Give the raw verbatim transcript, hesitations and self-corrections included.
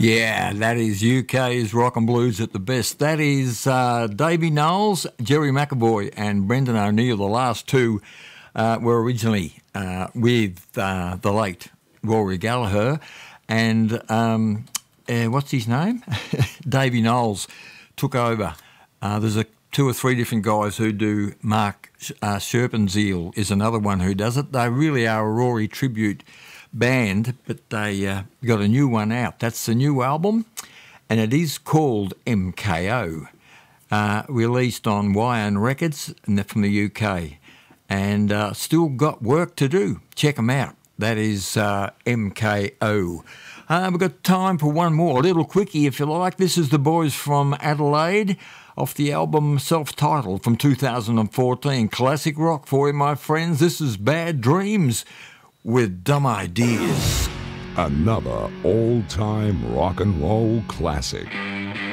Yeah, that is U K's rock and blues at the best. That is uh, Davey Knowles, Jerry McAvoy and Brendan O'Neill. The last two uh, were originally uh, with uh, the late Rory Gallagher and um, uh, what's his name? Davey Knowles took over. Uh, there's a two or three different guys who do. Mark uh, Sherpenzeel is another one who does it. They really are a Rory tribute band, but they uh, got a new one out. That's the new album, and it is called M K O, uh, released on Y N Records, and they're from the U K, and uh, still got work to do. Check them out. That is uh, M K O. Uh, we've got time for one more, a little quickie if you like. This is the boys from Adelaide, off the album self-titled from two thousand fourteen. Classic rock for you, my friends. This is Bad Dreams with Dumb Ideas. Another all-time rock and roll classic.